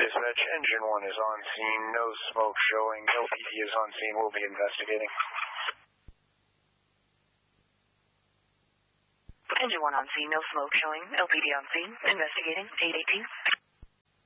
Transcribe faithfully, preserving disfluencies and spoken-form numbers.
Dispatch, engine one is on scene, no smoke showing, L P D is on scene, we'll be investigating. Engine one on scene, no smoke showing, L P D on scene, investigating, eight eighteen.